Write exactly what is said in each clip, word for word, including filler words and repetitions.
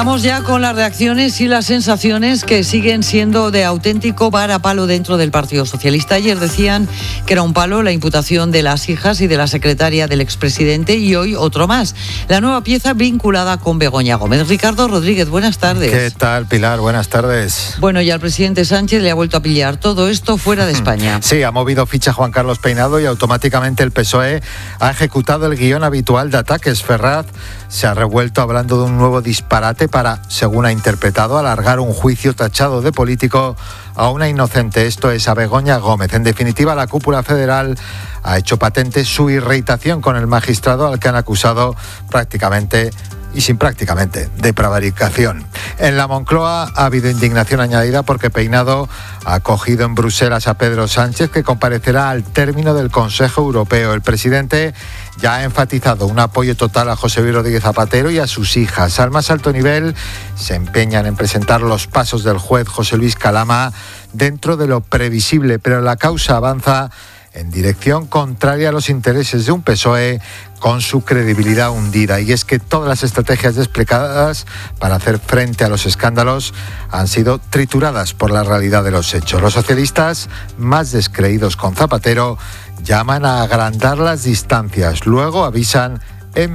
Vamos ya con las reacciones y las sensaciones que siguen siendo de auténtico varapalo dentro del Partido Socialista. Ayer decían que era un palo la imputación de las hijas y de la secretaria del expresidente y hoy otro más. La nueva pieza vinculada con Begoña Gómez. Ricardo Rodríguez, buenas tardes. ¿Qué tal, Pilar? Buenas tardes. Bueno, ya al presidente Sánchez le ha vuelto a pillar todo esto fuera de España. Sí, ha movido ficha Juan Carlos Peinado y automáticamente el P S O E ha ejecutado el guión habitual de ataques. Ferraz se ha revuelto hablando de un nuevo disparate para, según ha interpretado, alargar un juicio tachado de político a una inocente, esto es a Begoña Gómez. En definitiva, la cúpula federal ha hecho patente su irritación con el magistrado al que han acusado prácticamente y sin prácticamente de prevaricación. En la Moncloa ha habido indignación añadida porque Peinado ha acogido en Bruselas a Pedro Sánchez, que comparecerá al término del Consejo Europeo. El presidente ya ha enfatizado un apoyo total a José Luis Rodríguez Zapatero y a sus hijas. Al más alto nivel se empeñan en presentar los pasos del juez José Luis Calama dentro de lo previsible, pero la causa avanza en dirección contraria a los intereses de un P S O E con su credibilidad hundida. Y es que todas las estrategias desplegadas para hacer frente a los escándalos han sido trituradas por la realidad de los hechos. Los socialistas, más descreídos con Zapatero, llaman a agrandar las distancias. Luego avisan,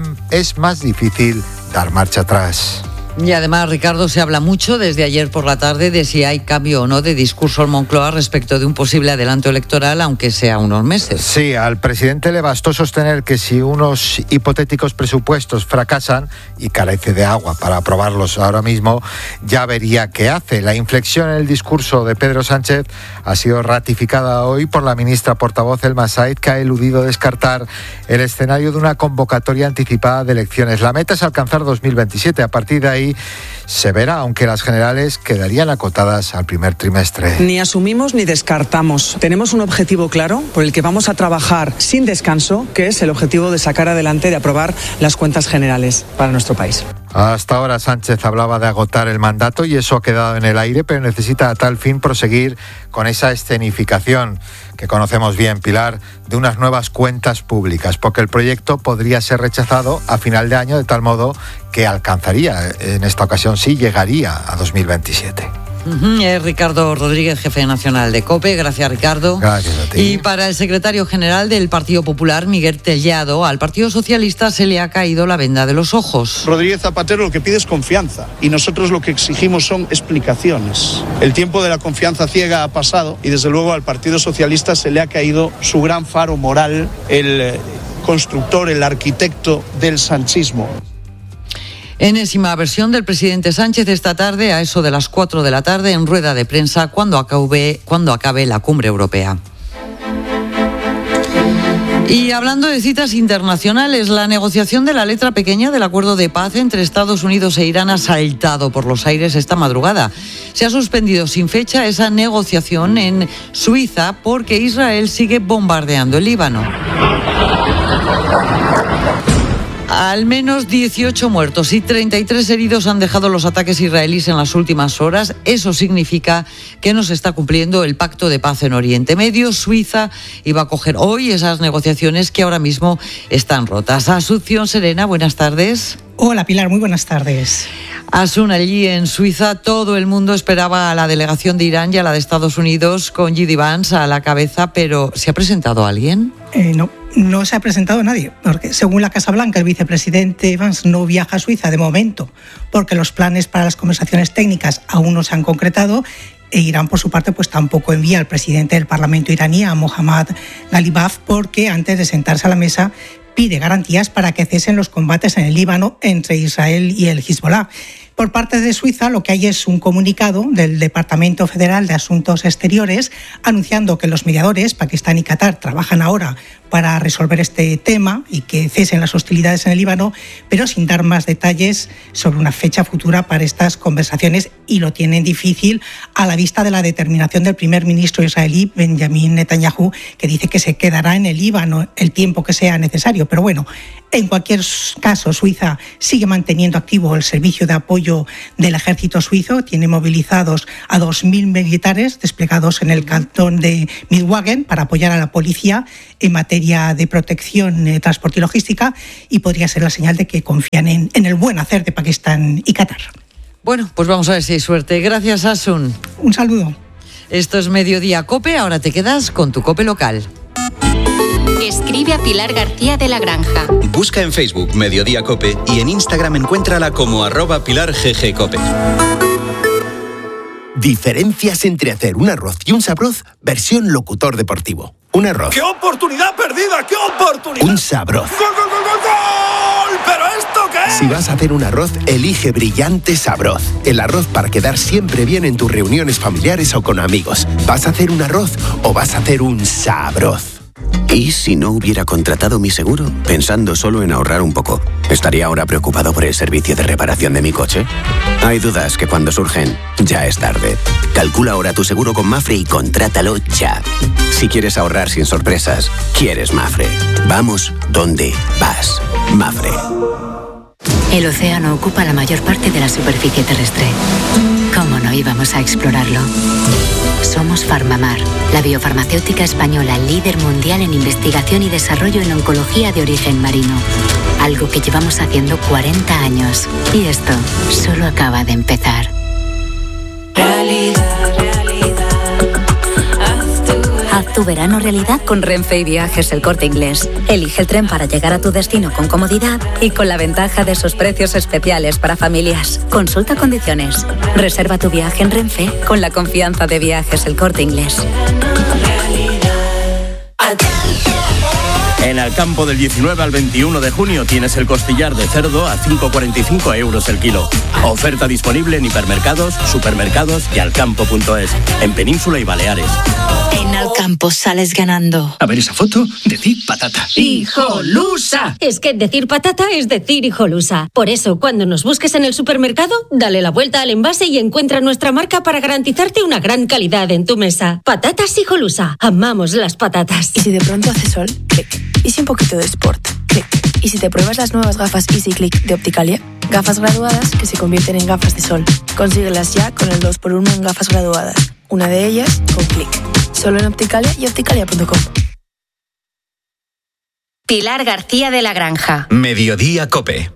es más difícil dar marcha atrás. Y además, Ricardo, se habla mucho desde ayer por la tarde de si hay cambio o no de discurso en Moncloa respecto de un posible adelanto electoral, aunque sea unos meses. Sí, al presidente le bastó sostener que si unos hipotéticos presupuestos fracasan, y carece de agua para aprobarlos ahora mismo, ya vería qué hace. La inflexión en el discurso de Pedro Sánchez ha sido ratificada hoy por la ministra portavoz Elma Said, que ha eludido descartar el escenario de una convocatoria anticipada de elecciones. La meta es alcanzar dos mil veintisiete. A partir de ahí se verá, aunque las generales quedarían acotadas al primer trimestre. Ni asumimos ni descartamos. Tenemos un objetivo claro por el que vamos a trabajar sin descanso, que es el objetivo de sacar adelante, de aprobar las cuentas generales para nuestro país. Hasta ahora Sánchez hablaba de agotar el mandato y eso ha quedado en el aire, pero necesita a tal fin proseguir con esa escenificación que conocemos bien, Pilar, de unas nuevas cuentas públicas, porque el proyecto podría ser rechazado a final de año de tal modo que alcanzaría, en esta ocasión sí, llegaría a dos mil veintisiete. Uh-huh. Es Ricardo Rodríguez, jefe nacional de COPE. Gracias, Ricardo. Gracias a ti. Y para el secretario general del Partido Popular, Miguel Tellado, al Partido Socialista se le ha caído la venda de los ojos. Rodríguez Zapatero lo que pide es confianza y nosotros lo que exigimos son explicaciones. El tiempo de la confianza ciega ha pasado y desde luego al Partido Socialista se le ha caído su gran faro moral, el constructor, el arquitecto del sanchismo. Enésima versión del presidente Sánchez esta tarde a eso de las cuatro de la tarde en rueda de prensa cuando acabe, cuando acabe la cumbre europea. Y hablando de citas internacionales, la negociación de la letra pequeña del acuerdo de paz entre Estados Unidos e Irán ha saltado por los aires esta madrugada. Se ha suspendido sin fecha esa negociación en Suiza porque Israel sigue bombardeando el Líbano. Al menos dieciocho muertos y treinta y tres heridos han dejado los ataques israelíes en las últimas horas. Eso significa que no se está cumpliendo el pacto de paz en Oriente Medio. Suiza iba a coger hoy esas negociaciones que ahora mismo están rotas. Asunción Serena, buenas tardes. Hola Pilar, muy buenas tardes. Asun, allí en Suiza todo el mundo esperaba a la delegación de Irán y a la de Estados Unidos con J D Vance a la cabeza, pero ¿se ha presentado alguien? Eh, no. No se ha presentado nadie, porque según la Casa Blanca, el vicepresidente Vance no viaja a Suiza de momento, porque los planes para las conversaciones técnicas aún no se han concretado, e Irán, por su parte, pues tampoco envía al presidente del Parlamento iraní, a Mohammad Ghalibaf, porque antes de sentarse a la mesa pide garantías para que cesen los combates en el Líbano entre Israel y el Hezbollah. Por parte de Suiza, lo que hay es un comunicado del Departamento Federal de Asuntos Exteriores anunciando que los mediadores, Pakistán y Qatar, trabajan ahora para resolver este tema y que cesen las hostilidades en el Líbano, pero sin dar más detalles sobre una fecha futura para estas conversaciones, y lo tienen difícil a la vista de la determinación del primer ministro israelí, Benjamin Netanyahu, que dice que se quedará en el Líbano el tiempo que sea necesario. Pero bueno, en cualquier caso, Suiza sigue manteniendo activo el servicio de apoyo del ejército suizo, tiene movilizados a dos mil militares desplegados en el cantón de Midwagen para apoyar a la policía en materia de protección, eh, transporte y logística, y podría ser la señal de que confían en, en el buen hacer de Pakistán y Qatar. Bueno, pues vamos a ver si hay suerte. Gracias, Asun. Un saludo. Esto es Mediodía COPE, ahora te quedas con tu COPE local. Escribe a Pilar García de la Granja. Busca en Facebook Mediodía COPE y en Instagram encuéntrala como arroba Pilar G G COPE. Diferencias entre hacer un arroz y un sabroz, versión locutor deportivo. Un arroz. ¡Qué oportunidad perdida! ¡Qué oportunidad! Un sabroz. ¡Gol, gol, gol, gol, gol! ¿Pero esto qué es? Si vas a hacer un arroz, elige Brillante Sabroz. El arroz para quedar siempre bien en tus reuniones familiares o con amigos. ¿Vas a hacer un arroz o vas a hacer un sabroz? ¿Y si no hubiera contratado mi seguro, pensando solo en ahorrar un poco? ¿Estaría ahora preocupado por el servicio de reparación de mi coche? Hay dudas que cuando surgen, ya es tarde. Calcula ahora tu seguro con Mafre y contrátalo ya. Si quieres ahorrar sin sorpresas, quieres Mafre. Vamos donde vas. Mafre. El océano ocupa la mayor parte de la superficie terrestre. ¿Cómo no íbamos a explorarlo? Somos Farmamar, la biofarmacéutica española líder mundial en investigación y desarrollo en oncología de origen marino. Algo que llevamos haciendo cuarenta años. Y esto solo acaba de empezar. Realidad, realidad. Haz tu, Haz tu verano realidad con Renfe y Viajes El Corte Inglés. Elige el tren para llegar a tu destino con comodidad y con la ventaja de sus precios especiales para familias. Consulta condiciones. Reserva tu viaje en Renfe con la confianza de Viajes El Corte Inglés. En Alcampo del diecinueve al veintiuno de junio tienes el costillar de cerdo a cinco con cuarenta y cinco euros el kilo. Oferta disponible en hipermercados, supermercados y alcampo punto es, en Península y Baleares. En Alcampo sales ganando. A ver esa foto, decir patata. ¡Hijolusa! Es que decir patata es decir hijolusa. Por eso, cuando nos busques en el supermercado, dale la vuelta al envase y encuentra nuestra marca para garantizarte una gran calidad en tu mesa. Patatas Hijolusa. Amamos las patatas. Y si de pronto hace sol, clic. Y si un poquito de sport, clic. Y si te pruebas las nuevas gafas Easy Click de Opticalia, gafas graduadas que se convierten en gafas de sol. Consíguelas ya con el dos por uno en gafas graduadas. Una de ellas con clic. Solo en Opticalia y opticalia punto com. Pilar García de la Granja. Mediodía COPE.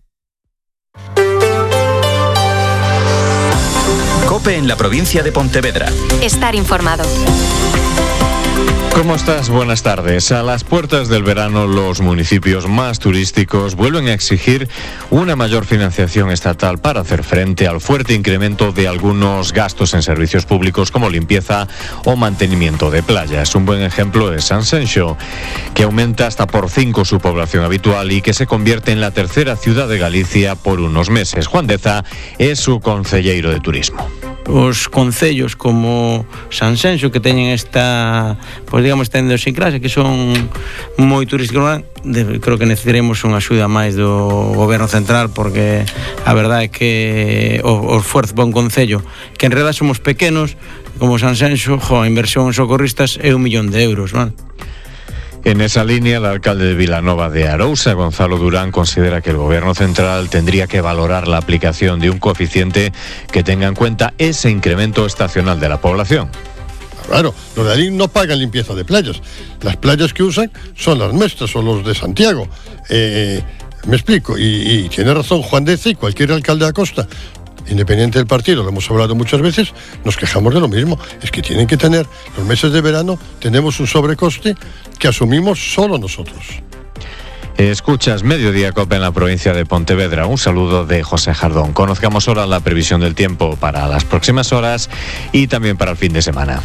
COPE en la provincia de Pontevedra. Estar informado. ¿Cómo estás? Buenas tardes. A las puertas del verano, los municipios más turísticos vuelven a exigir una mayor financiación estatal para hacer frente al fuerte incremento de algunos gastos en servicios públicos como limpieza o mantenimiento de playas. Un buen ejemplo es Sanxenxo, que aumenta hasta por cinco su población habitual y que se convierte en la tercera ciudad de Galicia por unos meses. Juan Deza es su concelleiro de turismo. Os concellos como Sanxenxo, que teñen esta, pois digamos, esta idiosincrasia, que son moi turísticos, creo que necesitaremos unha axuda máis do goberno central, porque a verdade é que o, o esforzo para un concello que en realidad somos pequenos como Sanxenxo, jo, a inversión en socorristas é un millón de euros, non? En esa línea, el alcalde de Vilanova de Arousa, Gonzalo Durán, considera que el gobierno central tendría que valorar la aplicación de un coeficiente que tenga en cuenta ese incremento estacional de la población. Claro, los de allí no pagan limpieza de playas. Las playas que usan son las nuestras o los de Santiago. Eh, me explico, y, y tiene razón Juan Deza y cualquier alcalde de la costa, independiente del partido, lo hemos hablado muchas veces, nos quejamos de lo mismo. Es que tienen que tener, los meses de verano tenemos un sobrecoste que asumimos solo nosotros. Escuchas Mediodía COPE en la provincia de Pontevedra. Un saludo de José Jardón. Conozcamos ahora la previsión del tiempo para las próximas horas y también para el fin de semana.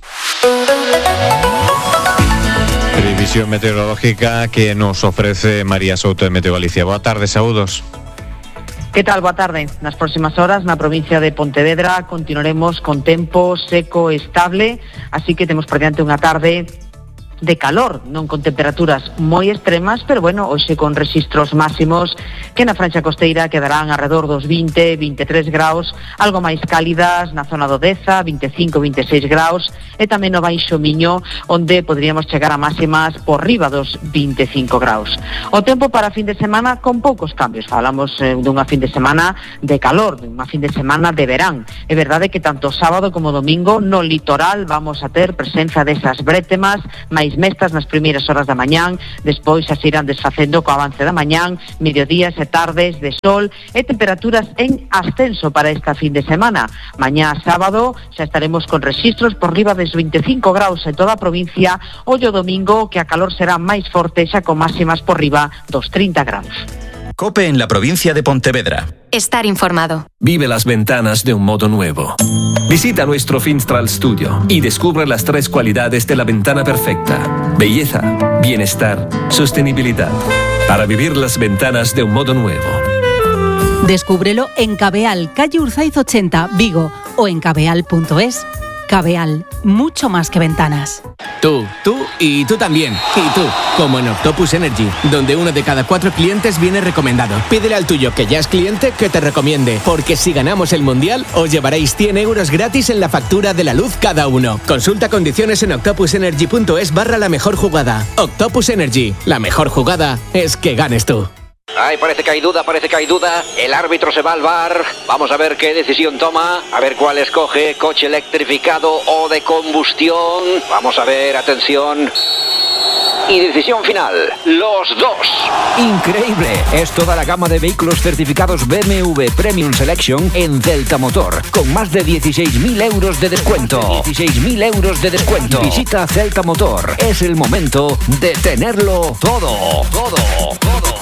Previsión meteorológica que nos ofrece María Souto de Meteo Galicia. Boa tarde, saúdos. Que tal? Boa tarde. Nas próximas horas na provincia de Pontevedra continuaremos con tempo seco e estable, así que temos por diante unha tarde de calor, non con temperaturas moi extremas, pero bueno, hoxe con rexistros máximos que na franxa costeira quedarán alrededor dos vinte, veintitrés graus, algo máis cálidas na zona do Deza, veinticinco, veintiséis graus, e tamén no Baixo Miño, onde poderíamos chegar a máximas por riba dos veinticinco graus. O tempo para fin de semana con poucos cambios. Falamos eh, dunha fin de semana de calor, dunha fin de semana de verán. É verdade que tanto sábado como domingo no litoral vamos a ter presenza desas brétemas máis máis mestas nas primeiras horas da mañán, despois as irán desfacendo co avance da mañán, mediodías e tardes de sol e temperaturas en ascenso para esta fin de semana. Mañá sábado xa estaremos con rexistros por riba dos veinticinco graus en toda a provincia, ollo domingo que a calor será máis forte xa con máximas por riba dos trinta graus. COPE en la provincia de Pontevedra. Estar informado. Vive las ventanas de un modo nuevo. Visita nuestro Finstral Studio y descubre las tres cualidades de la ventana perfecta: belleza, bienestar, sostenibilidad. Para vivir las ventanas de un modo nuevo. Descúbrelo en Cabeal, calle Urzaiz ochenta, Vigo, o en cabeal punto es. Cabeal, mucho más que ventanas. Tú, tú y tú también. Y tú, como en Octopus Energy, donde uno de cada cuatro clientes viene recomendado. Pídele al tuyo que ya es cliente que te recomiende, porque si ganamos el Mundial, os llevaréis cien euros gratis en la factura de la luz cada uno. Consulta condiciones en octopusenergy punto es barra la mejor jugada. Octopus Energy, la mejor jugada es que ganes tú. Ay, parece que hay duda, parece que hay duda. El árbitro se va al V A R. Vamos a ver qué decisión toma. A ver cuál escoge. Coche electrificado o de combustión. Vamos a ver, atención. Y decisión final. Los dos. Increíble. Es toda la gama de vehículos certificados B M W Premium Selection en Delta Motor. Con más de dieciséis mil euros de descuento. dieciséis mil euros de descuento. Visita Celta Motor. Es el momento de tenerlo todo. Todo. Todo.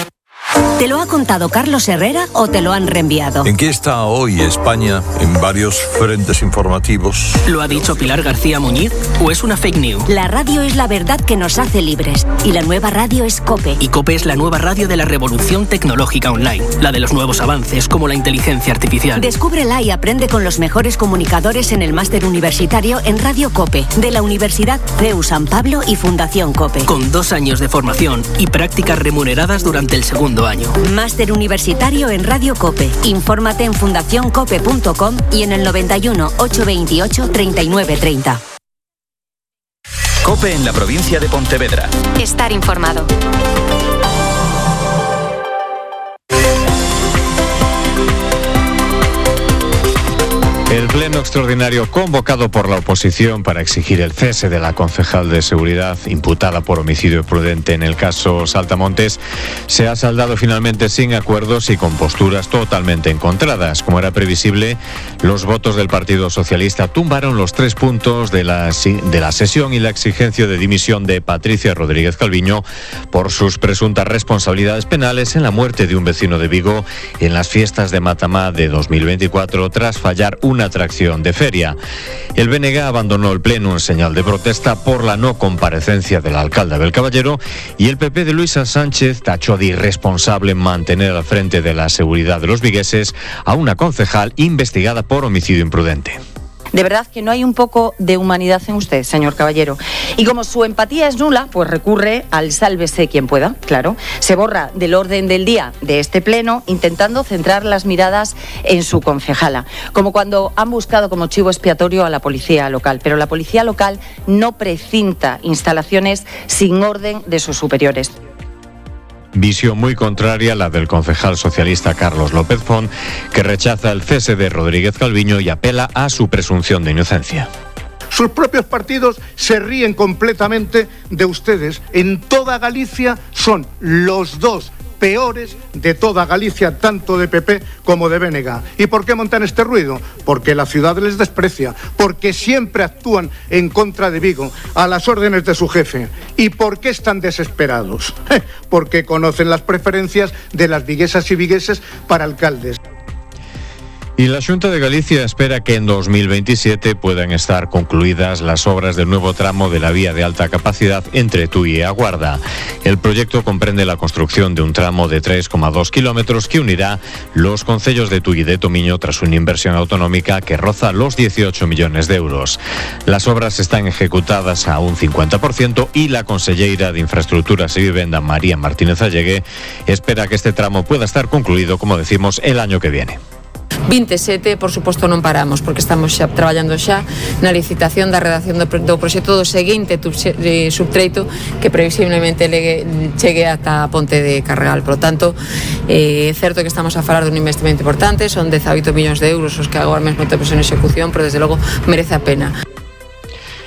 ¿Te lo ha contado Carlos Herrera o te lo han reenviado? ¿En qué está hoy España en varios frentes informativos? ¿Lo ha dicho Pilar García Muñiz o es una fake news? La radio es la verdad que nos hace libres y la nueva radio es COPE. Y COPE es la nueva radio de la revolución tecnológica online, la de los nuevos avances como la inteligencia artificial. Descúbrela y aprende con los mejores comunicadores en el máster universitario en Radio COPE de la Universidad C E U San Pablo y Fundación COPE. Con dos años de formación y prácticas remuneradas durante el segundo año. Máster universitario en Radio COPE. Infórmate en fundación cope punto com y en el noventa y uno, ochocientos veintiocho, treinta y nueve treinta. COPE en la provincia de Pontevedra. Estar informado. El pleno extraordinario convocado por la oposición para exigir el cese de la concejal de seguridad imputada por homicidio prudente en el caso Saltamontes se ha saldado finalmente sin acuerdos y con posturas totalmente encontradas. Como era previsible, los votos del Partido Socialista tumbaron los tres puntos de la, de la sesión y la exigencia de dimisión de Patricia Rodríguez Calviño por sus presuntas responsabilidades penales en la muerte de un vecino de Vigo en las fiestas de Matamá de dos mil veinticuatro tras fallar una atracción de feria. El B N G abandonó el pleno en señal de protesta por la no comparecencia del alcalde Abel Caballero y el P P de Luisa Sánchez tachó de irresponsable mantener al frente de la seguridad de los vigueses a una concejal investigada por homicidio imprudente. De verdad que no hay un poco de humanidad en usted, señor Caballero. Y como su empatía es nula, pues recurre al sálvese quien pueda, claro. Se borra del orden del día de este pleno, intentando centrar las miradas en su concejala. Como cuando han buscado como chivo expiatorio a la policía local. Pero la policía local no precinta instalaciones sin orden de sus superiores. Visión muy contraria a la del concejal socialista Carlos López Font, que rechaza el cese de Rodríguez Calviño y apela a su presunción de inocencia. Sus propios partidos se ríen completamente de ustedes. En toda Galicia son los dos peores de toda Galicia, tanto de P P como de B N G. ¿Y por qué montan este ruido? Porque la ciudad les desprecia, porque siempre actúan en contra de Vigo, a las órdenes de su jefe. ¿Y por qué están desesperados? Porque conocen las preferencias de las viguesas y vigueses para alcaldes. Y la Xunta de Galicia espera que en dos mil veintisiete puedan estar concluidas las obras del nuevo tramo de la vía de alta capacidad entre Tui y Aguarda. El proyecto comprende la construcción de un tramo de tres coma dos kilómetros que unirá los concellos de Tui y de Tomiño tras una inversión autonómica que roza los dieciocho millones de euros. Las obras están ejecutadas a un cincuenta por ciento y la conselleira de Infraestructuras y Vivenda, María Martínez Allegue, espera que este tramo pueda estar concluido, como decimos, el año que viene. veintisiete, por suposto, non paramos, porque estamos xa traballando xa na licitación da redacción do, do proxecto do seguinte subtreito que previsiblemente legue, chegue ata a Ponte de Carregal. Por lo tanto, é eh, certo que estamos a falar dun investimento importante, son dezaoito millóns de euros os que agora mesmo temos en execución, pero desde logo merece a pena.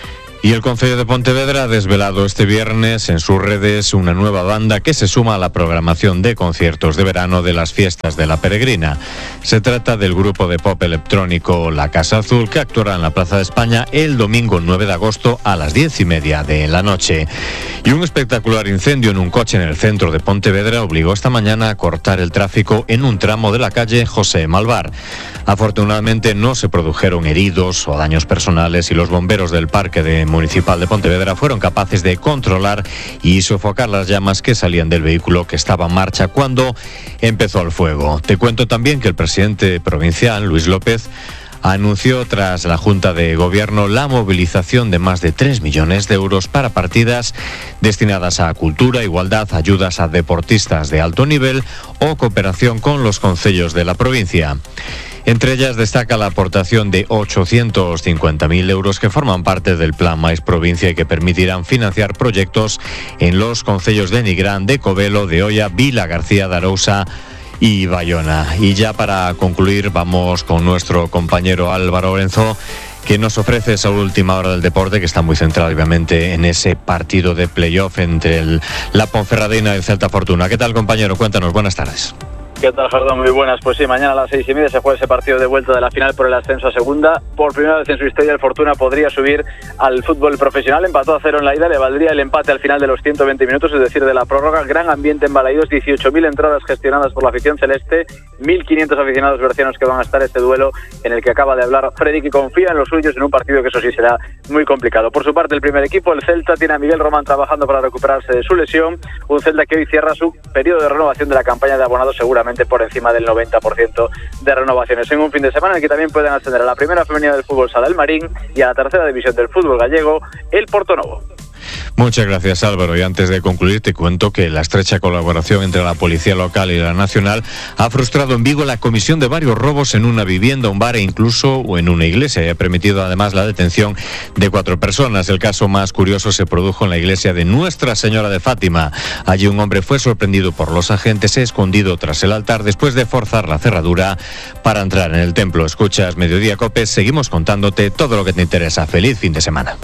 Y el Concello de Pontevedra ha desvelado este viernes en sus redes una nueva banda que se suma a la programación de conciertos de verano de las fiestas de la Peregrina. Se trata del grupo de pop electrónico La Casa Azul, que actuará en la Plaza de España el domingo nueve de agosto a las diez y media de la noche. Y un espectacular incendio en un coche en el centro de Pontevedra obligó esta mañana a cortar el tráfico en un tramo de la calle José Malvar. Afortunadamente no se produjeron heridos o daños personales y los bomberos del Parque de Municipal de Pontevedra fueron capaces de controlar y sofocar las llamas que salían del vehículo que estaba en marcha cuando empezó el fuego. Te cuento también que el presidente provincial, Luis López, anunció tras la Junta de Gobierno la movilización de más de tres millones de euros para partidas destinadas a cultura, igualdad, ayudas a deportistas de alto nivel o cooperación con los concellos de la provincia. Entre ellas destaca la aportación de ochocientos cincuenta mil euros que forman parte del Plan Mais Provincia y que permitirán financiar proyectos en los concellos de Nigrán, de Covelo, de Oia, Vila García de Arousa y Bayona. Y ya para concluir vamos con nuestro compañero Álvaro Lorenzo, que nos ofrece esa última hora del deporte, que está muy centrado obviamente en ese partido de playoff entre el, la Ponferradina y el Celta Fortuna. ¿Qué tal, compañero? Cuéntanos, buenas tardes. ¿Qué tal, Jardón? Muy buenas. Pues sí, mañana a las seis y media se juega ese partido de vuelta de la final por el ascenso a segunda. Por primera vez en su historia el Fortuna podría subir al fútbol profesional. Empató a cero en la ida, le valdría el empate al final de los ciento veinte minutos, es decir, de la prórroga. Gran ambiente en Balaídos, dieciocho mil entradas gestionadas por la afición celeste, mil quinientos aficionados bercianos que van a estar este duelo en el que acaba de hablar Freddy, que confía en los suyos en un partido que eso sí será muy complicado. Por su parte, el primer equipo, el Celta, tiene a Miguel Román trabajando para recuperarse de su lesión. Un Celta que hoy cierra su periodo de renovación de la campaña de abonados seguramente por encima del noventa por ciento de renovaciones en un fin de semana en el que también pueden ascender a la primera femenina del fútbol sala el Marín y a la tercera división del fútbol gallego el Portonovo. Muchas gracias, Álvaro. Y antes de concluir te cuento que la estrecha colaboración entre la policía local y la nacional ha frustrado en Vigo la comisión de varios robos en una vivienda, un bar e incluso en una iglesia, y ha permitido además la detención de cuatro personas. El caso más curioso se produjo en la iglesia de Nuestra Señora de Fátima. Allí un hombre fue sorprendido por los agentes escondido tras el altar después de forzar la cerradura para entrar en el templo. Escuchas Mediodía Cope, seguimos contándote todo lo que te interesa. Feliz fin de semana.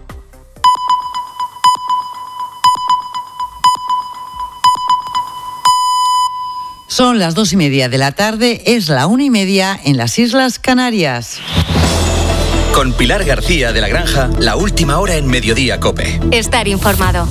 Son las dos y media de la tarde, es la una y media en las Islas Canarias. Con Pilar García de la Granja, la última hora en Mediodía Cope. Estar informado.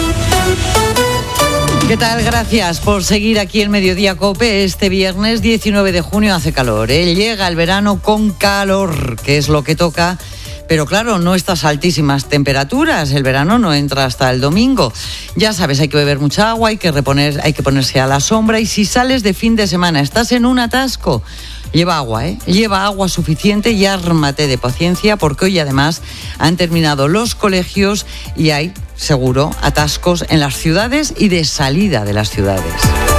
¿Qué tal? Gracias por seguir aquí en Mediodía Cope. Este viernes diecinueve de junio hace calor, ¿eh? Llega el verano con calor, que es lo que toca. Pero claro, no estas altísimas temperaturas, el verano no entra hasta el domingo. Ya sabes, hay que beber mucha agua, hay que reponer, hay que ponerse a la sombra, y si sales de fin de semana, estás en un atasco, lleva agua, ¿eh? Lleva agua suficiente y ármate de paciencia, porque hoy además han terminado los colegios y hay, seguro, atascos en las ciudades y de salida de las ciudades.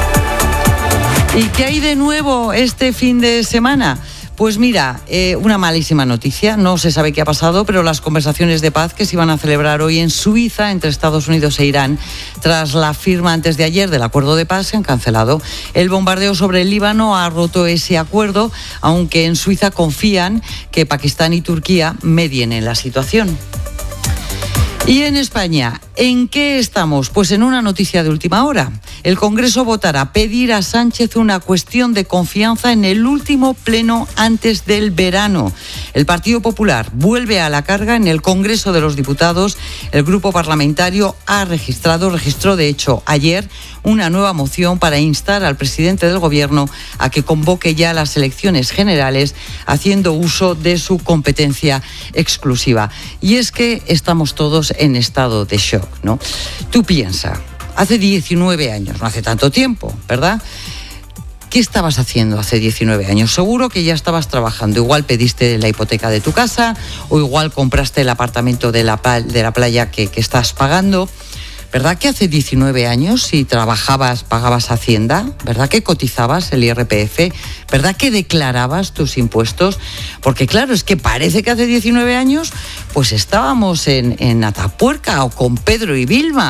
¿Y qué hay de nuevo este fin de semana? Pues mira, eh, una malísima noticia, no se sabe qué ha pasado, pero las conversaciones de paz que se iban a celebrar hoy en Suiza entre Estados Unidos e Irán, tras la firma antes de ayer del acuerdo de paz, se han cancelado. El bombardeo sobre el Líbano ha roto ese acuerdo, aunque en Suiza confían que Pakistán y Turquía medien en la situación. Y en España, ¿en qué estamos? Pues en una noticia de última hora. El Congreso votará pedir a Sánchez una cuestión de confianza en el último pleno antes del verano. El Partido Popular vuelve a la carga en el Congreso de los Diputados. El grupo parlamentario ha registrado, registró de hecho ayer, una nueva moción para instar al presidente del Gobierno a que convoque ya las elecciones generales, haciendo uso de su competencia exclusiva. Y es que estamos todos en estado de shock, ¿no? Tú piensa, hace diecinueve años, no hace tanto tiempo, ¿verdad? ¿Qué estabas haciendo hace diecinueve años? Seguro que ya estabas trabajando. Igual pediste la hipoteca de tu casa, o igual compraste el apartamento de la, de la playa que, que estás pagando. ¿Verdad que hace diecinueve años, si trabajabas, pagabas Hacienda? ¿Verdad que cotizabas el I R P F? ¿Verdad que declarabas tus impuestos? Porque claro, es que parece que hace diecinueve años, pues estábamos en, en Atapuerca o con Pedro y Vilma,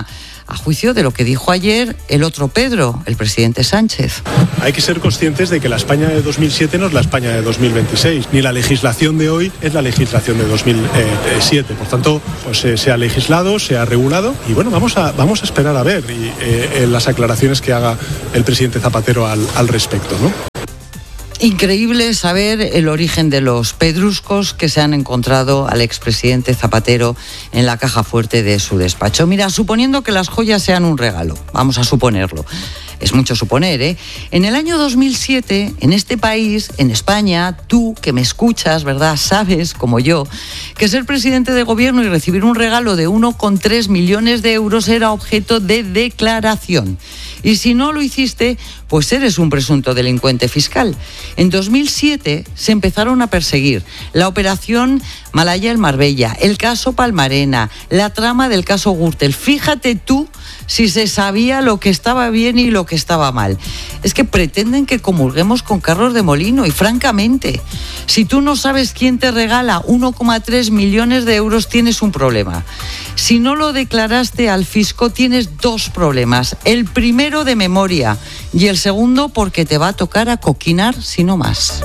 a juicio de lo que dijo ayer el otro Pedro, el presidente Sánchez. Hay que ser conscientes de que la España de dos mil siete no es la España de dos mil veintiséis, ni la legislación de hoy es la legislación de dos mil siete. Por tanto, pues eh, se ha legislado, se ha regulado y bueno, vamos a, vamos a esperar a ver y, eh, las aclaraciones que haga el presidente Zapatero al, al respecto, ¿no? Increíble saber el origen de los pedruscos que se han encontrado al expresidente Zapatero en la caja fuerte de su despacho. Mira, suponiendo que las joyas sean un regalo, vamos a suponerlo. Es mucho suponer, ¿eh? En el año dos mil siete, en este país, en España, tú que me escuchas, ¿verdad? Sabes, como yo, que ser presidente de gobierno y recibir un regalo de uno coma tres millones de euros era objeto de declaración. Y si no lo hiciste, pues eres un presunto delincuente fiscal. En dos mil siete se empezaron a perseguir la operación Malaya el Marbella, el caso Palmarena, la trama del caso Gürtel. Fíjate tú si se sabía lo que estaba bien y lo que estaba mal. Es que pretenden que comulguemos con carros de molino y francamente, si tú no sabes quién te regala uno coma tres millones de euros, tienes un problema. Si no lo declaraste al fisco, tienes dos problemas. El primero de memoria y el segundo porque te va a tocar acoquinar si no más.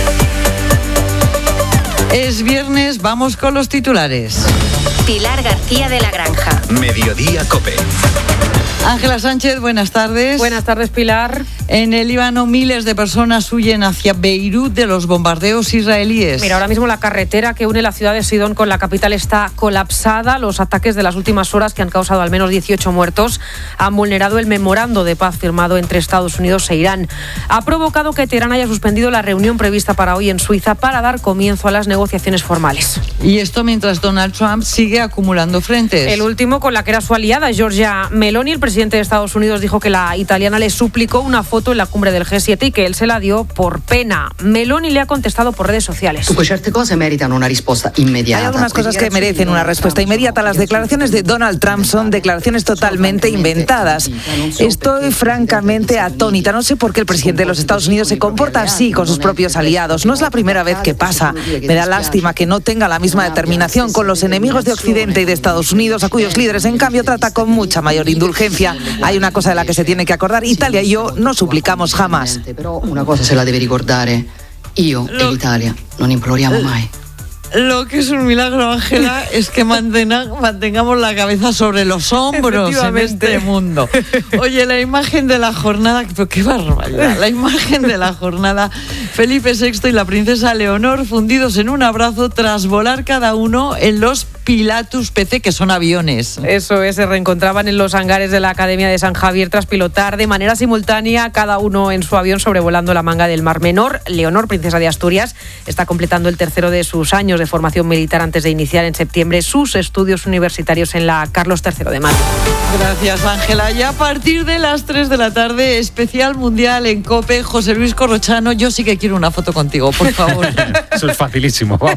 Es viernes, vamos con los titulares. Pilar García de la Granja. Mediodía COPE. Ángela Sánchez, buenas tardes. Buenas tardes, Pilar. En el Líbano, miles de personas huyen hacia Beirut de los bombardeos israelíes. Mira, ahora mismo la carretera que une la ciudad de Sidón con la capital está colapsada. Los ataques de las últimas horas, que han causado al menos dieciocho muertos, han vulnerado el memorando de paz firmado entre Estados Unidos e Irán. Ha provocado que Teherán haya suspendido la reunión prevista para hoy en Suiza para dar comienzo a las negociaciones formales. Y esto mientras Donald Trump sigue acumulando frentes. El último con la que era su aliada, Giorgia Meloni. El presidente de Estados Unidos dijo que la italiana le suplicó una foto en la cumbre del G siete y que él se la dio por pena. Meloni le ha contestado por redes sociales. Hay algunas cosas que merecen una respuesta inmediata. Las declaraciones de Donald Trump son declaraciones totalmente inventadas. Estoy francamente atónita. No sé por qué el presidente de los Estados Unidos se comporta así con sus propios aliados. No es la primera vez que pasa. Me da lástima que no tenga la misma determinación con los enemigos de Occidente y de Estados Unidos, a cuyos líderes, en cambio, trata con mucha mayor indulgencia. Hay una cosa de la que se tiene que acordar. Italia y yo no suplicamos jamás. Pero una cosa se la debe ricordare. Io e l'Italia non imploriamo mai. Lo que es un milagro, Ángela, es que mantenga, mantengamos la cabeza sobre los hombros en este mundo. Oye, la imagen de la jornada, pero qué barbaridad, la imagen de la jornada, Felipe sexto y la princesa Leonor fundidos en un abrazo tras volar cada uno en los Pilatus P C, que son aviones. Eso es, se reencontraban en los hangares de la Academia de San Javier tras pilotar de manera simultánea, cada uno en su avión sobrevolando la manga del Mar Menor. Leonor, princesa de Asturias, está completando el tercero de sus años de formación militar antes de iniciar en septiembre sus estudios universitarios en la Carlos tercero de Madrid. Gracias, Ángela. Y a partir de las tres de la tarde, especial mundial en COPE, José Luis Corrochano. Yo sí que quiero una foto contigo, por favor. Eso es facilísimo, vamos.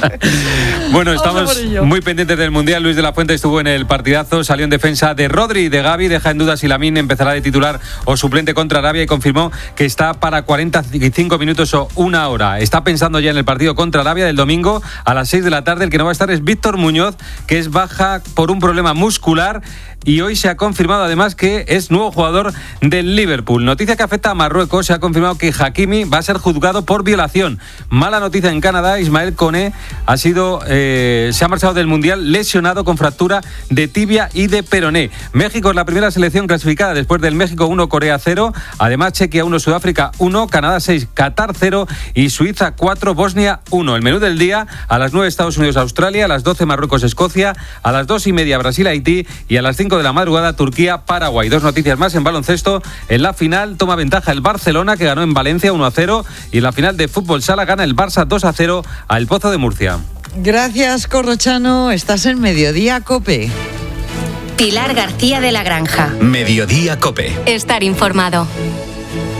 Bueno, estamos muy pendientes del mundial. Luis de la Fuente estuvo en el partidazo, salió en defensa de Rodri y de Gavi, deja en duda si Lamine empezará de titular o suplente contra Arabia y confirmó que está para cuarenta y cinco minutos o una hora. Está pensando ya en el partido contra Arabia del domingo a las seis de la tarde. El que no va a estar es Víctor Muñoz, que es baja por un problema muscular. Y hoy se ha confirmado además que es nuevo jugador del Liverpool. Noticia que afecta a Marruecos, se ha confirmado que Hakimi va a ser juzgado por violación. Mala noticia en Canadá, Ismael Koné ha sido, eh, se ha marchado del Mundial lesionado con fractura de tibia y de peroné. México es la primera selección clasificada después del México uno, Corea cero. Además, Chequia uno, Sudáfrica uno, Canadá seis, Qatar cero y Suiza cuatro, Bosnia uno. El menú del día: a las nueve Estados Unidos, Australia, a las doce Marruecos, Escocia, a las dos y media Brasil, Haití y a las cinco de la madrugada Turquía, Paraguay. Dos noticias más en baloncesto. En la final toma ventaja el Barcelona, que ganó en Valencia uno a cero, y en la final de fútbol sala gana el Barça dos a cero al Pozo de Murcia. Gracias, Corrochano. Estás en Mediodía COPE. Pilar García de la Granja. Mediodía COPE. Estar informado.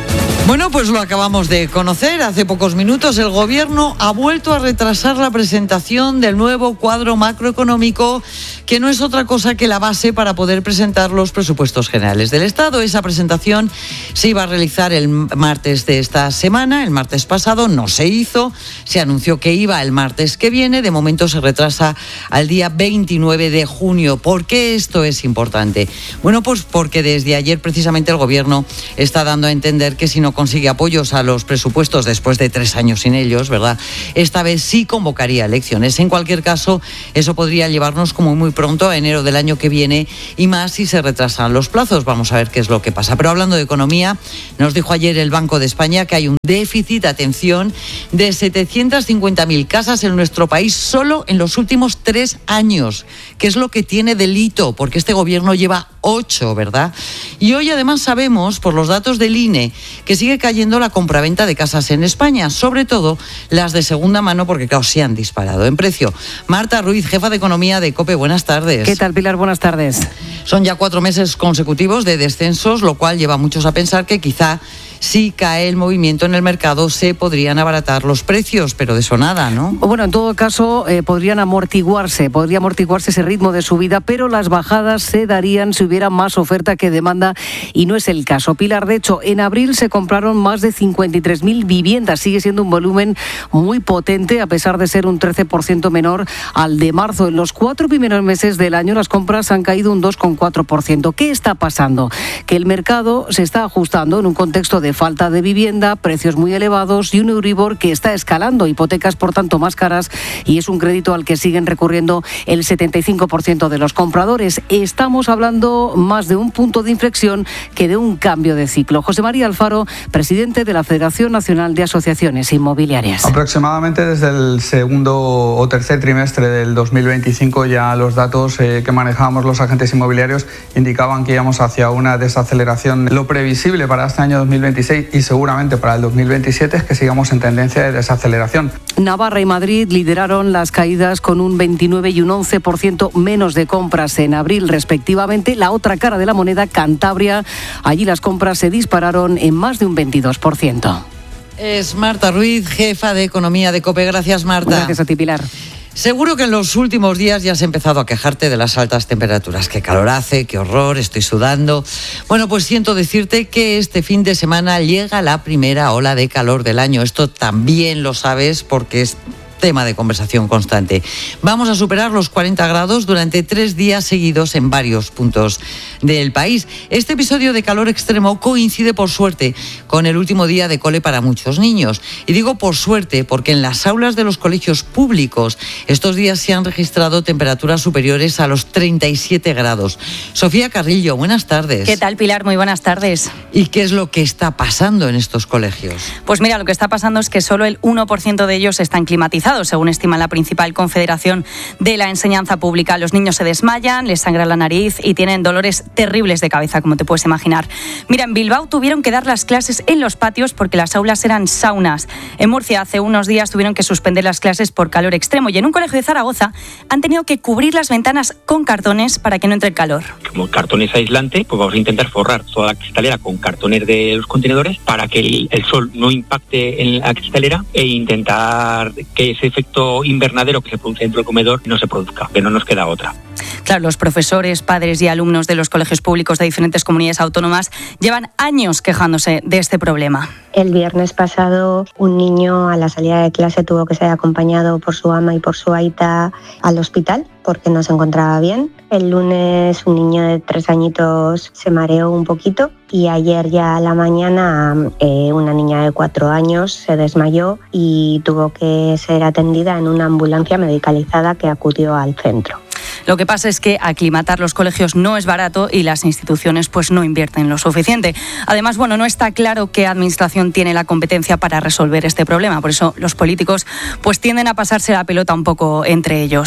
Bueno, pues lo acabamos de conocer hace pocos minutos. El Gobierno ha vuelto a retrasar la presentación del nuevo cuadro macroeconómico, que no es otra cosa que la base para poder presentar los presupuestos generales del Estado. Esa presentación se iba a realizar el martes de esta semana, el martes pasado no se hizo, se anunció que iba el martes que viene, de momento se retrasa al día veintinueve de junio. ¿Por qué esto es importante? Bueno, pues porque desde ayer precisamente el Gobierno está dando a entender que si no consigue apoyos a los presupuestos después de tres años sin ellos, ¿verdad?, esta vez sí convocaría elecciones. En cualquier caso, eso podría llevarnos como muy pronto a enero del año que viene, y más si se retrasan los plazos. Vamos a ver qué es lo que pasa. Pero hablando de economía, nos dijo ayer el Banco de España que hay un déficit, atención, de setecientas cincuenta mil casas en nuestro país solo en los últimos tres años, que es lo que tiene delito, porque este Gobierno lleva ocho, ¿verdad? Y hoy además sabemos, por los datos del I N E, que sigue cayendo la compraventa de casas en España, sobre todo las de segunda mano, porque claro, se han disparado en precio. Marta Ruiz, jefa de Economía de COPE, buenas tardes. ¿Qué tal, Pilar? Buenas tardes. Son ya cuatro meses consecutivos de descensos, lo cual lleva a muchos a pensar que quizá si cae el movimiento en el mercado se podrían abaratar los precios, pero de eso nada, ¿no? Bueno, en todo caso, eh, podrían amortiguarse, podría amortiguarse ese ritmo de subida, pero las bajadas se darían si hubiera más oferta que demanda, y no es el caso. Pilar, de hecho, en abril se compraron más de cincuenta y tres mil viviendas, sigue siendo un volumen muy potente, a pesar de ser un trece por ciento menor al de marzo. En los cuatro primeros meses del año las compras han caído un dos coma cuatro por ciento. ¿Qué está pasando? Que el mercado se está ajustando en un contexto de de falta de vivienda, precios muy elevados y un Euribor que está escalando, hipotecas por tanto más caras, y es un crédito al que siguen recurriendo el setenta y cinco por ciento de los compradores. Estamos hablando más de un punto de inflexión que de un cambio de ciclo. José María Alfaro, presidente de la Federación Nacional de Asociaciones Inmobiliarias. Aproximadamente desde el segundo o tercer trimestre del dos mil veinticinco ya los datos eh, que manejábamos los agentes inmobiliarios indicaban que íbamos hacia una desaceleración. Lo previsible para este año dos mil veintiséis y seguramente para el dos mil veintisiete es que sigamos en tendencia de desaceleración. Navarra y Madrid lideraron las caídas con un veintinueve y un once por ciento menos de compras en abril respectivamente. La otra cara de la moneda, Cantabria, allí las compras se dispararon en más de un veintidós por ciento. Es Marta Ruiz, jefa de Economía de COPE. Gracias, Marta. Gracias a ti, Pilar. Seguro que en los últimos días ya has empezado a quejarte de las altas temperaturas. Qué calor hace, qué horror, estoy sudando. Bueno, pues siento decirte que este fin de semana llega la primera ola de calor del año. Esto también lo sabes porque es tema de conversación constante. Vamos a superar los cuarenta grados durante tres días seguidos en varios puntos del país. Este episodio de calor extremo coincide, por suerte, con el último día de cole para muchos niños. Y digo por suerte porque en las aulas de los colegios públicos estos días se han registrado temperaturas superiores a los treinta y siete grados. Sofía Carrillo, buenas tardes. ¿Qué tal, Pilar? Muy buenas tardes. ¿Y qué es lo que está pasando en estos colegios? Pues mira, lo que está pasando es que solo el uno por ciento de ellos están climatizados, según estima la principal confederación de la enseñanza pública. Los niños se desmayan, les sangra la nariz y tienen dolores terribles de cabeza, como te puedes imaginar. Mira, en Bilbao tuvieron que dar las clases en los patios porque las aulas eran saunas. En Murcia hace unos días tuvieron que suspender las clases por calor extremo, y en un colegio de Zaragoza han tenido que cubrir las ventanas con cartones para que no entre el calor. Como el cartón es aislante, pues vamos a intentar forrar toda la cristalera con cartones de los contenedores para que el, el sol no impacte en la cristalera e intentar que ese efecto invernadero que se produce dentro del comedor no se produzca, que no nos queda otra. Claro, los profesores, padres y alumnos de los colegios públicos de diferentes comunidades autónomas llevan años quejándose de este problema. El viernes pasado un niño a la salida de clase tuvo que ser acompañado por su ama y por su aita al hospital porque no se encontraba bien. El lunes un niño de tres añitos se mareó un poquito y ayer ya a la mañana eh, una niña de cuatro años se desmayó y tuvo que ser atendida en una ambulancia medicalizada que acudió al centro. Lo que pasa es que aclimatar los colegios no es barato y las instituciones pues no invierten lo suficiente. Además, bueno, no está claro qué administración tiene la competencia para resolver este problema. Por eso los políticos pues tienden a pasarse la pelota un poco entre ellos.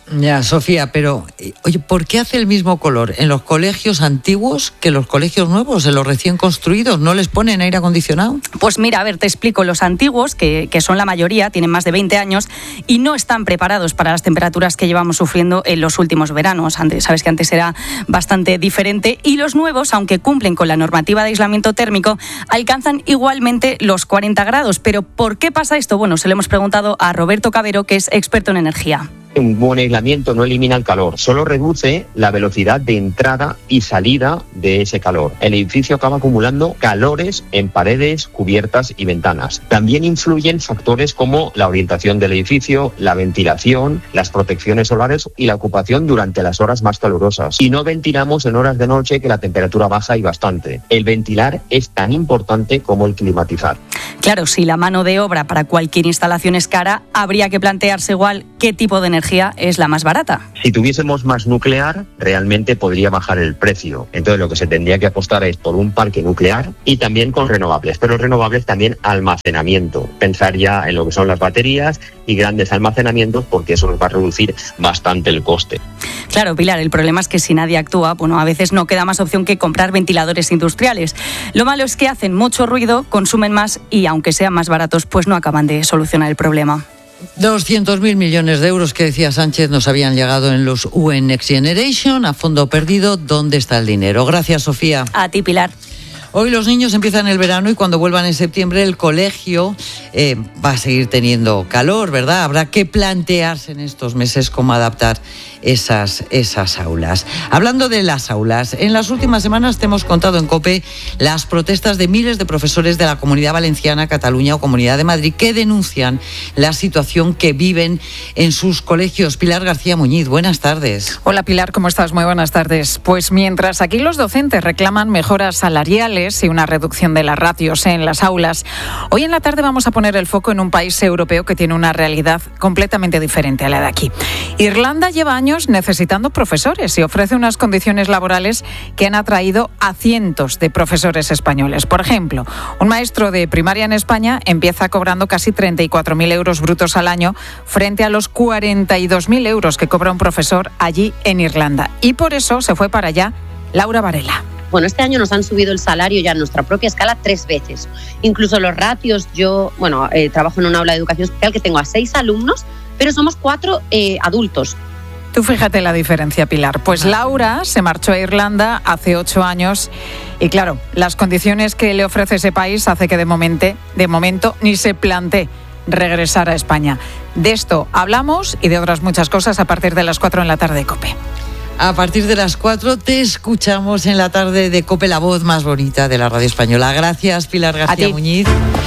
Ya, Sofía, pero oye, ¿por qué hace el mismo color en los colegios antiguos que en los colegios nuevos, en los recién construidos? ¿No les ponen aire acondicionado? Pues mira, a ver, te explico. Los antiguos, que, que son la mayoría, tienen más de veinte años y no están preparados para las temperaturas que llevamos sufriendo en los últimos veranos. Antes, sabes que antes era bastante diferente. Y los nuevos, aunque cumplen con la normativa de aislamiento térmico, alcanzan igualmente los cuarenta grados. Pero ¿por qué pasa esto? Bueno, se lo hemos preguntado a Roberto Cabero, que es experto en energía. Un buen aislamiento no elimina el calor, solo reduce la velocidad de entrada y salida de ese calor. El edificio acaba acumulando calores en paredes, cubiertas y ventanas. También influyen factores como la orientación del edificio, la ventilación, las protecciones solares y la ocupación durante las horas más calurosas. Y no ventilamos en horas de noche que la temperatura baja y bastante. El ventilar es tan importante como el climatizar. Claro, si la mano de obra para cualquier instalación es cara, habría que plantearse igual qué tipo de energía es la más barata. Si tuviésemos más nuclear, realmente podría bajar el precio. Entonces lo que se tendría que apostar es por un parque nuclear y también con renovables, pero renovables también almacenamiento. Pensar ya en lo que son las baterías y grandes almacenamientos, porque eso nos va a reducir bastante el coste. Claro, Pilar, el problema es que si nadie actúa, bueno, a veces no queda más opción que comprar ventiladores industriales. Lo malo es que hacen mucho ruido, consumen más y aunque sean más baratos, pues no acaban de solucionar el problema. doscientos mil millones de euros que decía Sánchez nos habían llegado en los U E Next Generation a fondo perdido. ¿Dónde está el dinero? Gracias, Sofía. A ti, Pilar. Hoy los niños empiezan el verano y cuando vuelvan en septiembre el colegio eh, va a seguir teniendo calor, ¿verdad? Habrá que plantearse en estos meses cómo adaptar esas, esas aulas. Hablando de las aulas, en las últimas semanas te hemos contado en COPE las protestas de miles de profesores de la Comunidad Valenciana, Cataluña o Comunidad de Madrid que denuncian la situación que viven en sus colegios. Pilar García Muñiz, buenas tardes. Hola Pilar, ¿cómo estás? Muy buenas tardes. Pues mientras aquí los docentes reclaman mejoras salariales y una reducción de las ratios en las aulas, hoy en la tarde vamos a poner el foco en un país europeo que tiene una realidad completamente diferente a la de aquí. Irlanda lleva años necesitando profesores y ofrece unas condiciones laborales que han atraído a cientos de profesores españoles. Por ejemplo, un maestro de primaria en España empieza cobrando casi treinta y cuatro mil euros brutos al año frente a los cuarenta y dos mil euros que cobra un profesor allí en Irlanda. Y por eso se fue para allá Laura Varela. Bueno, este año nos han subido el salario ya en nuestra propia escala tres veces. Incluso los ratios, yo, bueno, eh, trabajo en un aula de educación especial que tengo a seis alumnos, pero somos cuatro eh, adultos. Tú fíjate la diferencia, Pilar. Pues Laura se marchó a Irlanda hace ocho años y claro, las condiciones que le ofrece ese país hace que de momento, de momento ni se plantee regresar a España. De esto hablamos y de otras muchas cosas a partir de las cuatro en la tarde de COPE. A partir de las cuatro te escuchamos en la tarde de COPE, la voz más bonita de la radio española. Gracias, Pilar García Muñiz.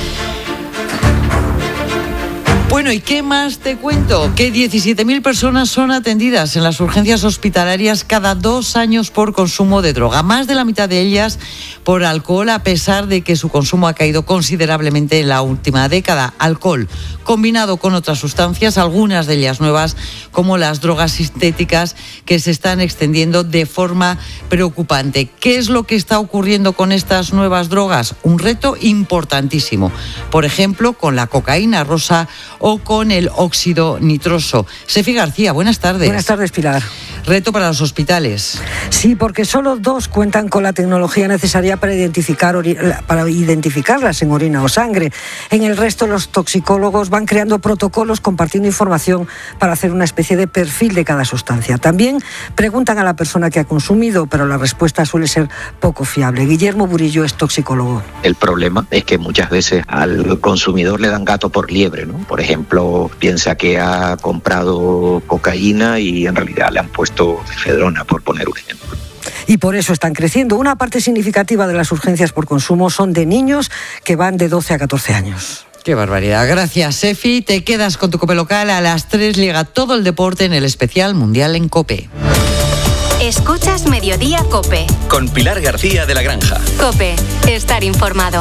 Bueno, ¿y qué más te cuento? Que diecisiete mil personas son atendidas en las urgencias hospitalarias cada dos años por consumo de droga. Más de la mitad de ellas por alcohol, a pesar de que su consumo ha caído considerablemente en la última década. Alcohol combinado con otras sustancias, algunas de ellas nuevas, como las drogas sintéticas, que se están extendiendo de forma preocupante. ¿Qué es lo que está ocurriendo con estas nuevas drogas? Un reto importantísimo. Por ejemplo, con la cocaína rosa o con el óxido nitroso. Sefi García, buenas tardes. Buenas tardes, Pilar. Reto para los hospitales. Sí, porque solo dos cuentan con la tecnología necesaria para identificar para identificarlas en orina o sangre. En el resto, los toxicólogos van creando protocolos, compartiendo información para hacer una especie de perfil de cada sustancia. También preguntan a la persona que ha consumido, pero la respuesta suele ser poco fiable. Guillermo Burillo es toxicólogo. El problema es que muchas veces al consumidor le dan gato por liebre, ¿no? Por ejemplo, piensa que ha comprado cocaína y en realidad le han puesto efedrona, por poner un ejemplo. Y por eso están creciendo. Una parte significativa de las urgencias por consumo son de niños que van de doce a catorce años. Qué barbaridad. Gracias, Sefi. Te quedas con tu COPE local. A las tres llega todo el deporte en el especial Mundial en COPE. Escuchas Mediodía COPE. Con Pilar García de la Granja. COPE. Estar informado.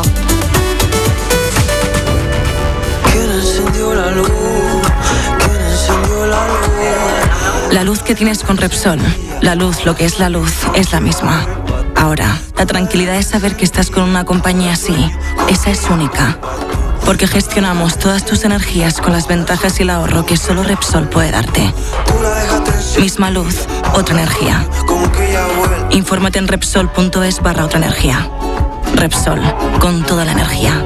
¿Quién encendió la luz? ¿Quién encendió la luz? La luz que tienes con Repsol, la luz, lo que es la luz, es la misma. Ahora, la tranquilidad es saber que estás con una compañía así. Esa es única. Porque gestionamos todas tus energías con las ventajas y el ahorro que solo Repsol puede darte. Misma luz, otra energía. Infórmate en Repsol.es barra otra energía. Repsol, con toda la energía.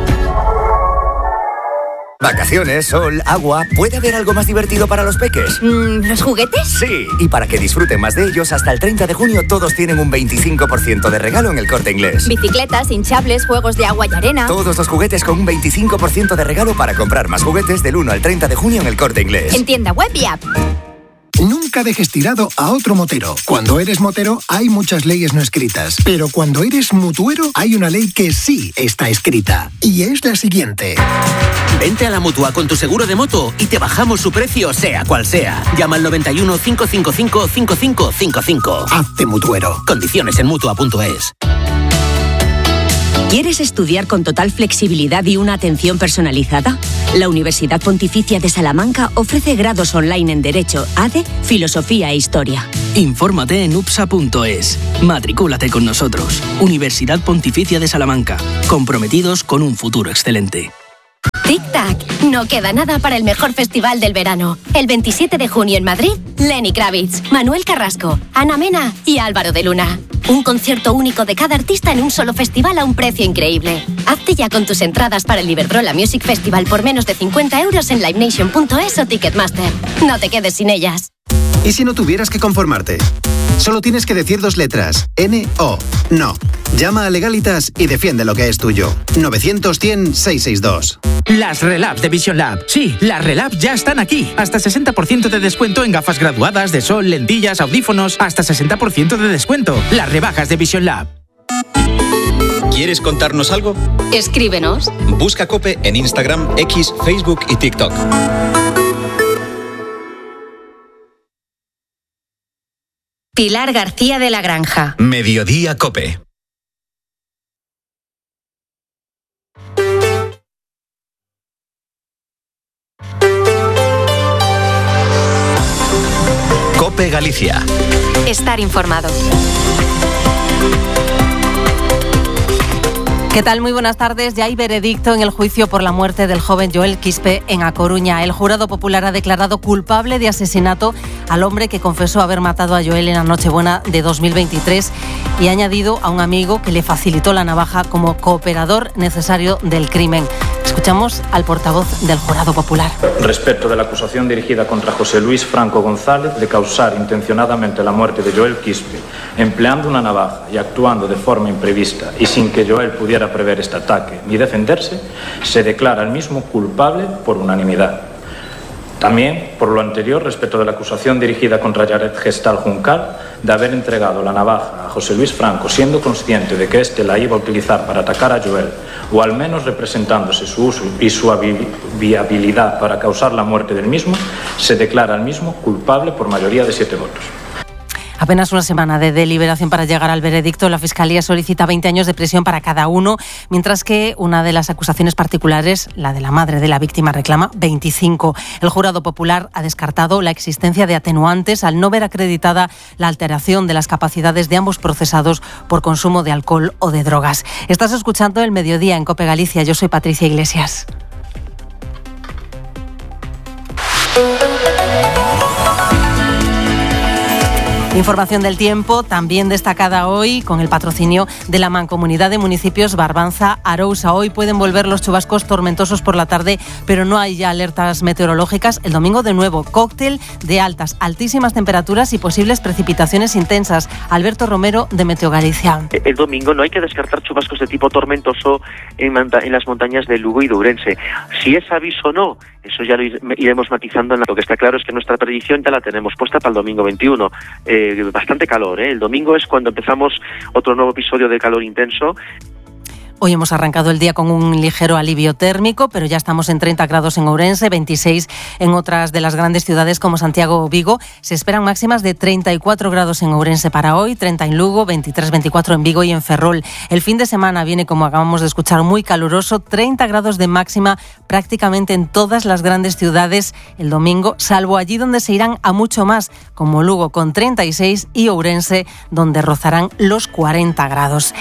Vacaciones, sol, agua. ¿Puede haber algo más divertido para los peques? Mm, ¿Los juguetes? Sí, y para que disfruten más de ellos, hasta el treinta de junio todos tienen un veinticinco por ciento de regalo en El Corte Inglés. Bicicletas, hinchables, juegos de agua y arena. Todos los juguetes con un veinticinco por ciento de regalo para comprar más juguetes del uno al treinta de junio en El Corte Inglés. En tienda web y app. Nunca dejes tirado a otro motero. Cuando eres motero hay muchas leyes no escritas, pero cuando eres mutuero hay una ley que sí está escrita, y es la siguiente. Vente a la Mutua con tu seguro de moto y te bajamos su precio sea cual sea. Llama al noventa y uno, cinco cinco cinco, cinco cinco cinco cinco. Hazte mutuero. Condiciones en mutua punto es. ¿Quieres estudiar con total flexibilidad y una atención personalizada? La Universidad Pontificia de Salamanca ofrece grados online en Derecho, A D E, Filosofía e Historia. Infórmate en upsa punto es. Matricúlate con nosotros. Universidad Pontificia de Salamanca. Comprometidos con un futuro excelente. Tic-tac, no queda nada para el mejor festival del verano. El veintisiete de junio en Madrid, Lenny Kravitz, Manuel Carrasco, Ana Mena y Álvaro de Luna. Un concierto único de cada artista en un solo festival a un precio increíble. Hazte ya con tus entradas para el Iberdrola Music Festival por menos de cincuenta euros en live nation punto es o Ticketmaster. No te quedes sin ellas. ¿Y si no tuvieras que conformarte? Solo tienes que decir dos letras, N O. No. Llama a Legalitas y defiende lo que es tuyo. novecientos, cien, seiscientos sesenta y dos. Las Relab de Vision Lab. Sí, las Relab ya están aquí. Hasta sesenta por ciento de descuento en gafas graduadas, de sol, lentillas, audífonos. Hasta sesenta por ciento de descuento. Las rebajas de Vision Lab. ¿Quieres contarnos algo? Escríbenos. Busca COPE en Instagram, X, Facebook y TikTok. Pilar García de la Granja. Mediodía COPE. COPE Galicia. Estar informado. ¿Qué tal? Muy buenas tardes. Ya hay veredicto en el juicio por la muerte del joven Joel Quispe en A Coruña. El jurado popular ha declarado culpable de asesinato al hombre que confesó haber matado a Joel en la Nochebuena de dos mil veintitrés y ha añadido a un amigo que le facilitó la navaja como cooperador necesario del crimen. Escuchamos al portavoz del jurado popular. Respecto de la acusación dirigida contra José Luis Franco González de causar intencionadamente la muerte de Joel Quispe, empleando una navaja y actuando de forma imprevista y sin que Joel pudiera prever este ataque ni defenderse, se declara al mismo culpable por unanimidad. También, por lo anterior, respecto de la acusación dirigida contra Yared Gestal Juncal de haber entregado la navaja a José Luis Franco siendo consciente de que éste la iba a utilizar para atacar a Joel, o al menos representándose su uso y su viabilidad para causar la muerte del mismo, se declara al mismo culpable por mayoría de siete votos. Apenas una semana de deliberación para llegar al veredicto. La Fiscalía solicita veinte años de prisión para cada uno, mientras que una de las acusaciones particulares, la de la madre de la víctima, reclama veinticinco. El jurado popular ha descartado la existencia de atenuantes al no ver acreditada la alteración de las capacidades de ambos procesados por consumo de alcohol o de drogas. Estás escuchando El Mediodía en COPE Galicia. Yo soy Patricia Iglesias. Información del tiempo, también destacada hoy con el patrocinio de la Mancomunidad de Municipios Barbanza-Arousa. Hoy pueden volver los chubascos tormentosos por la tarde, pero no hay ya alertas meteorológicas. El domingo, de nuevo, cóctel de altas, altísimas temperaturas y posibles precipitaciones intensas. Alberto Romero, de Meteo Galicia. El domingo no hay que descartar chubascos de tipo tormentoso en, en las montañas de Lugo y de Ourense. Si es aviso o no, eso ya lo iremos matizando. Lo que está claro es que nuestra predicción ya la tenemos puesta para el domingo veintiuno. Eh, bastante calor, ¿eh? El domingo es cuando empezamos otro nuevo episodio de calor intenso. Hoy hemos arrancado el día con un ligero alivio térmico, pero ya estamos en treinta grados en Ourense, veintiséis en otras de las grandes ciudades como Santiago o Vigo. Se esperan máximas de treinta y cuatro grados en Ourense para hoy, treinta en Lugo, veintitrés, veinticuatro en Vigo y en Ferrol. El fin de semana viene, como acabamos de escuchar, muy caluroso, treinta grados de máxima prácticamente en todas las grandes ciudades el domingo, salvo allí donde se irán a mucho más, como Lugo con treinta y seis y Ourense, donde rozarán los cuarenta grados.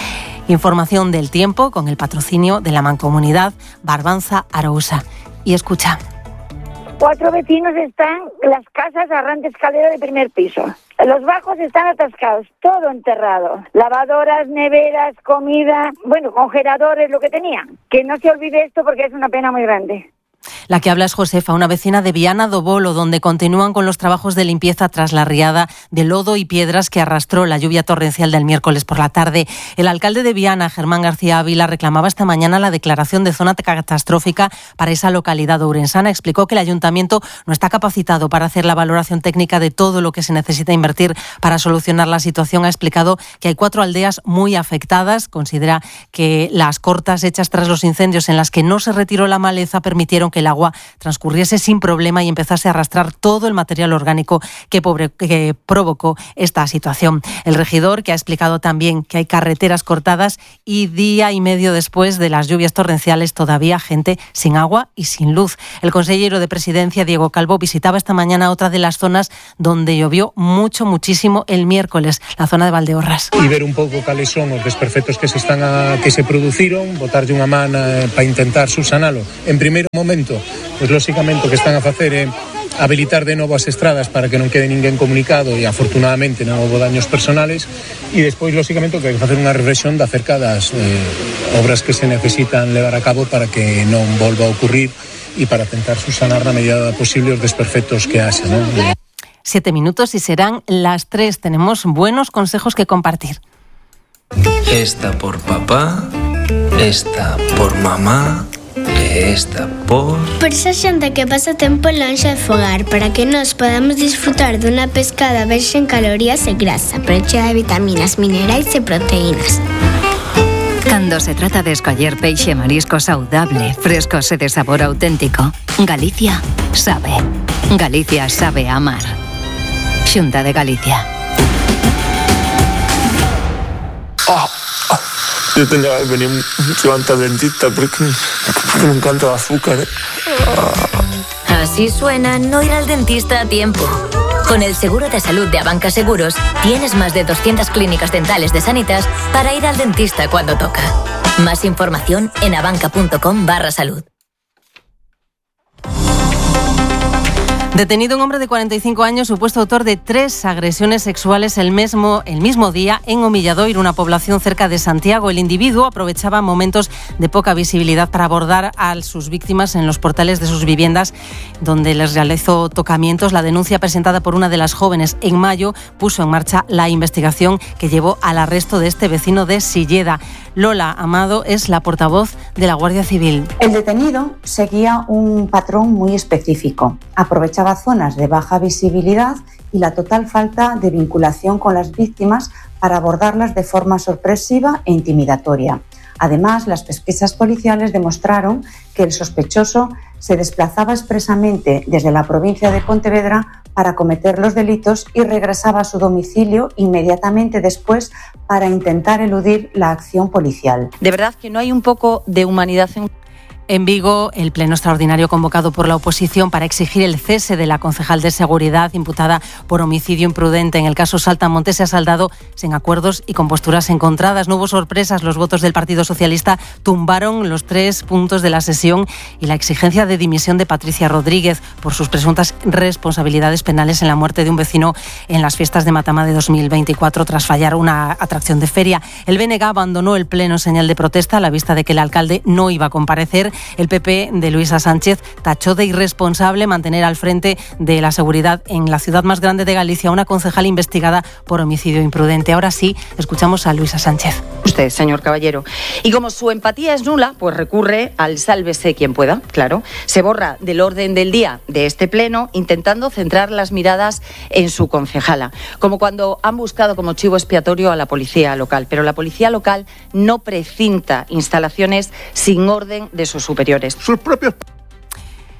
Información del tiempo con el patrocinio de la Mancomunidad Barbanza Arousa. Y escucha. Cuatro vecinos están, las casas arran de escalera de primer piso. Los bajos están atascados, todo enterrado. Lavadoras, neveras, comida, bueno, congeladores, lo que tenían. Que no se olvide esto porque es una pena muy grande. La que habla es Josefa, una vecina de Viana do Bolo, donde continúan con los trabajos de limpieza tras la riada de lodo y piedras que arrastró la lluvia torrencial del miércoles por la tarde. El alcalde de Viana, Germán García Ávila, reclamaba esta mañana la declaración de zona catastrófica para esa localidad ourensana. Explicó que el ayuntamiento no está capacitado para hacer la valoración técnica de todo lo que se necesita invertir para solucionar la situación. Ha explicado que hay cuatro aldeas muy afectadas. Considera que las cortas hechas tras los incendios en las que no se retiró la maleza permitieron que el agua transcurriese sin problema y empezase a arrastrar todo el material orgánico que, pobre, que provocó esta situación. El regidor, que ha explicado también que hay carreteras cortadas y día y medio después de las lluvias torrenciales todavía gente sin agua y sin luz. El consejero de Presidencia, Diego Calvo, visitaba esta mañana otra de las zonas donde llovió mucho, muchísimo el miércoles, la zona de Valdeorras. Y ver un pouco cales son os desperfectos que se están a, que se produciron, botarlle unha man eh, para intentar subsanalo. En primeiro momento, pois lóxicamente o que están a facer é habilitar de novo as estradas para que non quede ninguén comunicado e afortunadamente non houbo daños personales, e despois lóxicamente o que hai que facer unha reflexión de acerca das eh, obras que se necesitan levar a cabo para que non volva a ocurrir e para tentar subsanar na medida posible os desperfectos que haxa, non? Siete minutos y serán las tres. Tenemos buenos consejos que compartir. Esta por papá, esta por mamá, esta por... Por esa xente que pasa tempo lonxe de fogar, para que nos podamos disfrutar dunha pescada baixa en calorías e grasa, pero chea de vitaminas, minerais e proteínas. Cuando se trata de escoller peixe e marisco saudable, frescos e de sabor auténtico, Galicia sabe. Galicia sabe amar. Xunta de Galicia. Oh, oh, yo tenía que venir mucho antes al dentista porque, porque me encanta el azúcar. ¿eh? Oh. Así suena no ir al dentista a tiempo. Con el seguro de salud de Abanca Seguros, tienes más de doscientas clínicas dentales de Sanitas para ir al dentista cuando toca. Más información en abanca.com barra salud. Detenido un hombre de cuarenta y cinco años, supuesto autor de tres agresiones sexuales el mismo, el mismo día en Omilladoiro, una población cerca de Santiago. El individuo aprovechaba momentos de poca visibilidad para abordar a sus víctimas en los portales de sus viviendas, donde les realizó tocamientos. La denuncia presentada por una de las jóvenes en mayo puso en marcha la investigación que llevó al arresto de este vecino de Silleda. Lola Amado es la portavoz de la Guardia Civil. El detenido seguía un patrón muy específico. Aprovechaba zonas de baja visibilidad y la total falta de vinculación con las víctimas para abordarlas de forma sorpresiva e intimidatoria. Además, las pesquisas policiales demostraron que el sospechoso se desplazaba expresamente desde la provincia de Pontevedra para cometer los delitos y regresaba a su domicilio inmediatamente después para intentar eludir la acción policial. De verdad que no hay un poco de humanidad en... En Vigo, el pleno extraordinario convocado por la oposición para exigir el cese de la concejal de Seguridad imputada por homicidio imprudente en el caso Saltamontes se ha saldado sin acuerdos y con posturas encontradas. No hubo sorpresas. Los votos del Partido Socialista tumbaron los tres puntos de la sesión y la exigencia de dimisión de Patricia Rodríguez por sus presuntas responsabilidades penales en la muerte de un vecino en las fiestas de Matamá de dos mil veinticuatro tras fallar una atracción de feria. El B N G abandonó el pleno en señal de protesta a la vista de que el alcalde no iba a comparecer. El P P de Luisa Sánchez tachó de irresponsable mantener al frente de la seguridad en la ciudad más grande de Galicia una concejal investigada por homicidio imprudente. Ahora sí, escuchamos a Luisa Sánchez. Usted, señor Caballero. Y como su empatía es nula, pues recurre al sálvese quien pueda, claro. Se borra del orden del día de este pleno intentando centrar las miradas en su concejala. Como cuando han buscado como chivo expiatorio a la policía local. Pero la policía local no precinta instalaciones sin orden de sus superiores. Sus propios...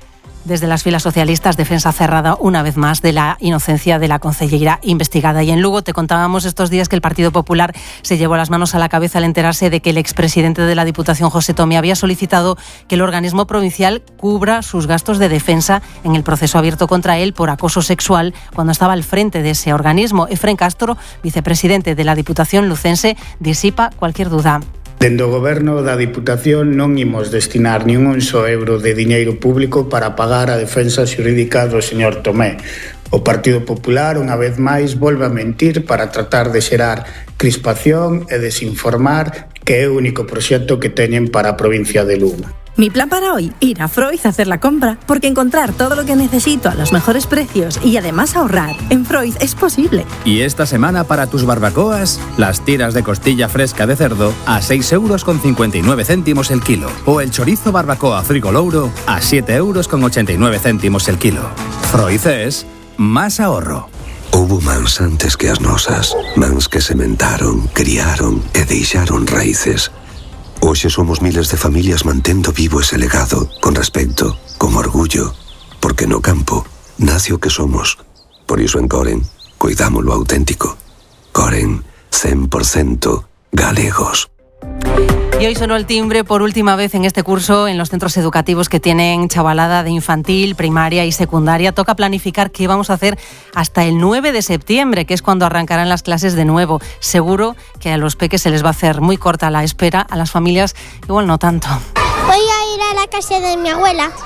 Desde las filas socialistas, defensa cerrada una vez más de la inocencia de la concejera investigada. Y en Lugo te contábamos estos días que el Partido Popular se llevó las manos a la cabeza al enterarse de que el expresidente de la Diputación, José Tomé, había solicitado que el organismo provincial cubra sus gastos de defensa en el proceso abierto contra él por acoso sexual cuando estaba al frente de ese organismo. Efrén Castro, vicepresidente de la Diputación lucense, disipa cualquier duda. Dende o Goberno da Diputación non imos destinar nin un só euro de diñeiro público para pagar a defensa xurídica do señor Tomé. O Partido Popular, unha vez máis, volve a mentir para tratar de xerar crispación e desinformar, que é o único proxecto que teñen para a provincia de Lugo. Mi plan para hoy, ir a Froiz a hacer la compra, porque encontrar todo lo que necesito a los mejores precios y además ahorrar en Froiz es posible. Y esta semana para tus barbacoas, las tiras de costilla fresca de cerdo a seis euros con cincuenta y nueve céntimos el kilo, o el chorizo barbacoa frigolouro a siete euros con ochenta y nueve céntimos el kilo. Froiz es más ahorro. Houbo mans antes que as nosas, mans que sementaron, criaron e deixaron raíces. Hoxe somos miles de familias mantendo vivo ese legado, con respecto, con orgullo, porque no campo nace o que somos. Por iso en Coren, cuidamos lo auténtico. Coren, cien por ciento galegos. Y hoy sonó el timbre por última vez en este curso en los centros educativos que tienen chavalada de infantil, primaria y secundaria. Toca planificar qué vamos a hacer hasta el nueve de septiembre, que es cuando arrancarán las clases de nuevo. Seguro que a los peques se les va a hacer muy corta la espera, a las familias igual no tanto. Voy a ir a la casa de mi abuela.